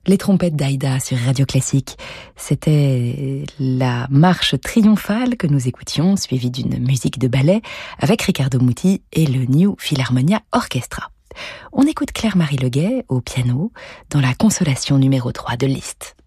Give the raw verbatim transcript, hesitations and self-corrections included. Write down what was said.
Les trompettes d'Aïda sur Radio Classique. C'était la marche triomphale que nous écoutions, suivie d'une musique de ballet avec Riccardo Muti et le New Philharmonia Orchestra. On écoute Claire-Marie Leguet au piano dans la Consolation numéro trois de Liszt.